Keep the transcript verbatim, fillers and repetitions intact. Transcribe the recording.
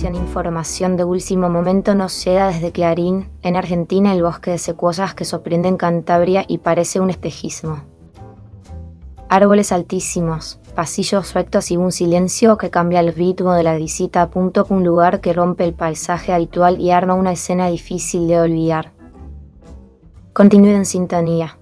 Atención, información de último momento nos llega desde Clarín. En Argentina, el bosque de secuoyas que sorprende en Cantabria y parece un espejismo. Árboles altísimos, pasillos rectos y un silencio que cambia el ritmo de la visita a punto un lugar que rompe el paisaje habitual y arma una escena difícil de olvidar. Continúe en sintonía.